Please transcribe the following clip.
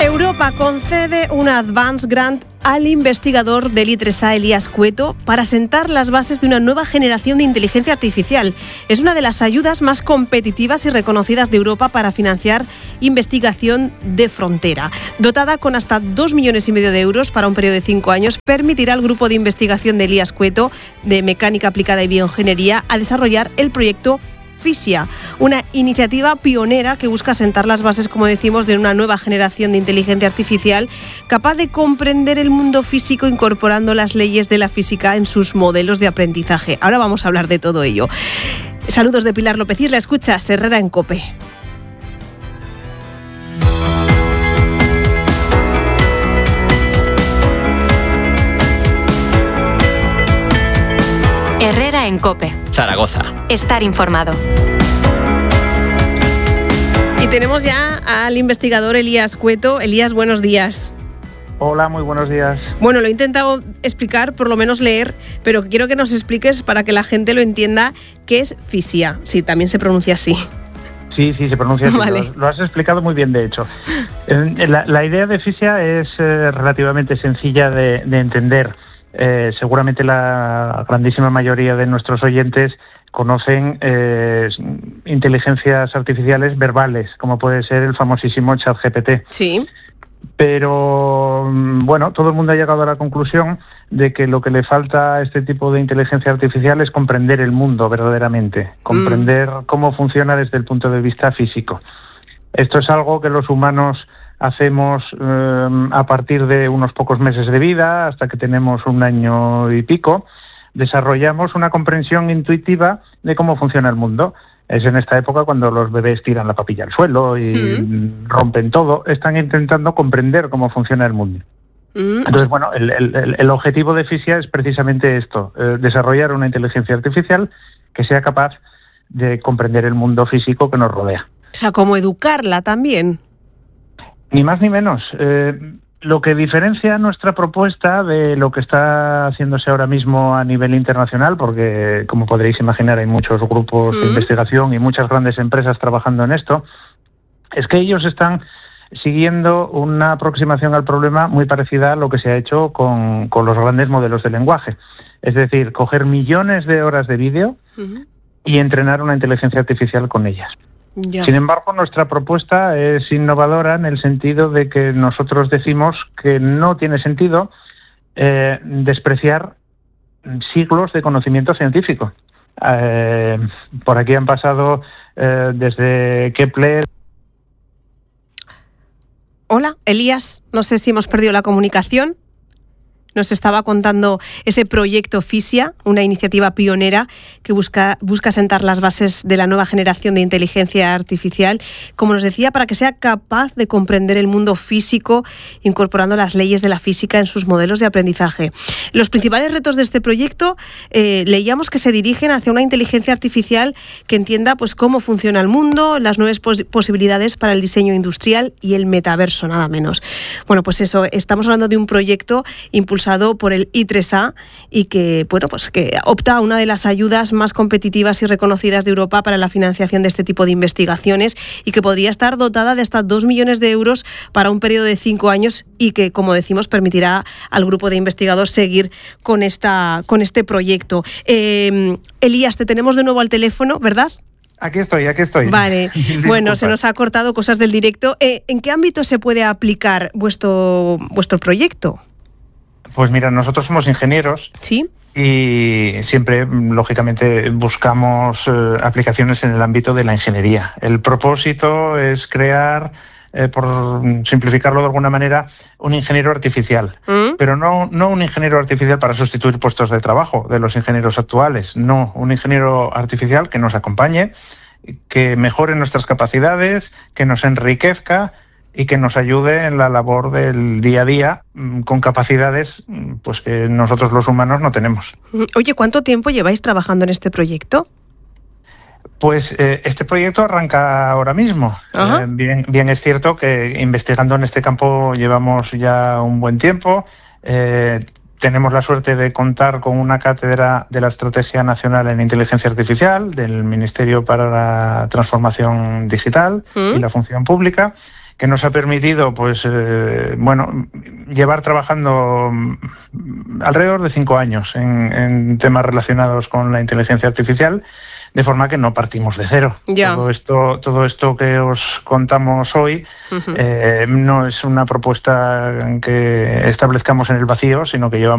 Europa concede una Advance Grant al investigador del I3A, Elías Cueto, para sentar las bases de una nueva generación de inteligencia artificial. Es una de las ayudas más competitivas y reconocidas de Europa para financiar investigación de frontera. Dotada con hasta 2,5 millones de euros para un periodo de 5 años, permitirá al grupo de investigación de Elías Cueto, de Mecánica Aplicada y Bioingeniería, a desarrollar el proyecto Fisia, una iniciativa pionera que busca sentar las bases, como decimos, de una nueva generación de inteligencia artificial capaz de comprender el mundo físico incorporando las leyes de la física en sus modelos de aprendizaje. Ahora vamos a hablar de todo ello. Saludos de Pilar López Isla, escuchas Herrera en COPE. Herrera en COPE. Zaragoza. Estar informado. Y tenemos ya al investigador Elías Cueto. Elías, buenos días. Hola, muy buenos días. Bueno, lo he intentado explicar, por lo menos leer, pero quiero que nos expliques para que la gente lo entienda qué es Fisia, si también se pronuncia así. Sí, se pronuncia así. Vale. Lo has explicado muy bien, de hecho. La idea de Fisia es relativamente sencilla de entender. Seguramente la grandísima mayoría de nuestros oyentes conocen inteligencias artificiales verbales, como puede ser el famosísimo ChatGPT. Sí. Pero, bueno, todo el mundo ha llegado a la conclusión de que lo que le falta a este tipo de inteligencia artificial es comprender el mundo verdaderamente, comprender cómo funciona desde el punto de vista físico. Esto es algo que los humanos hacemos a partir de unos pocos meses de vida, hasta que tenemos 1 año y pico. Desarrollamos una comprensión intuitiva de cómo funciona el mundo. Es en esta época cuando los bebés tiran la papilla al suelo y rompen todo. Están intentando comprender cómo funciona el mundo. Entonces, bueno, el objetivo de Fisia es precisamente esto, desarrollar una inteligencia artificial que sea capaz de comprender el mundo físico que nos rodea. O sea, ¿cómo educarla también? Ni más ni menos. Lo que diferencia nuestra propuesta de lo que está haciéndose ahora mismo a nivel internacional, porque como podréis imaginar hay muchos grupos de investigación y muchas grandes empresas trabajando en esto, es que ellos están siguiendo una aproximación al problema muy parecida a lo que se ha hecho con los grandes modelos de lenguaje. Es decir, coger millones de horas de vídeo y entrenar una inteligencia artificial con ellas. Ya. Sin embargo, nuestra propuesta es innovadora en el sentido de que nosotros decimos que no tiene sentido despreciar siglos de conocimiento científico. Por aquí han pasado desde Kepler. Hola, Elías, no sé si hemos perdido la comunicación. Nos estaba contando ese proyecto Fisia, una iniciativa pionera que busca sentar las bases de la nueva generación de inteligencia artificial, como nos decía, para que sea capaz de comprender el mundo físico, incorporando las leyes de la física en sus modelos de aprendizaje. Los principales retos de este proyecto leíamos que se dirigen hacia una inteligencia artificial que entienda pues cómo funciona el mundo, las nuevas posibilidades para el diseño industrial y el metaverso, nada menos. Bueno, pues eso, estamos hablando de un proyecto impulsado por el I3A y que, bueno, pues que opta a una de las ayudas más competitivas y reconocidas de Europa para la financiación de este tipo de investigaciones y que podría estar dotada de hasta 2 millones de euros para un periodo de 5 años y que, como decimos, permitirá al grupo de investigadores seguir con este proyecto. Elías, te tenemos de nuevo al teléfono, ¿verdad? Aquí estoy. Vale, bueno, se nos ha cortado cosas del directo. ¿En qué ámbito se puede aplicar vuestro proyecto? Pues mira, nosotros somos ingenieros. Sí. Y siempre, lógicamente, buscamos aplicaciones en el ámbito de la ingeniería. El propósito es crear, por simplificarlo de alguna manera, un ingeniero artificial. Pero no un ingeniero artificial para sustituir puestos de trabajo de los ingenieros actuales. No, un ingeniero artificial que nos acompañe, que mejore nuestras capacidades, que nos enriquezca y que nos ayude en la labor del día a día con capacidades pues que nosotros los humanos no tenemos. Oye, ¿cuánto tiempo lleváis trabajando en este proyecto? Pues este proyecto arranca ahora mismo. Bien es cierto que investigando en este campo llevamos ya un buen tiempo. Tenemos la suerte de contar con una cátedra de la Estrategia Nacional en Inteligencia Artificial del Ministerio para la Transformación Digital y la Función Pública, que nos ha permitido, pues, llevar trabajando alrededor de 5 años en temas relacionados con la inteligencia artificial, de forma que no partimos de cero. Ya. Todo esto que os contamos hoy no es una propuesta que establezcamos en el vacío, sino que llevamos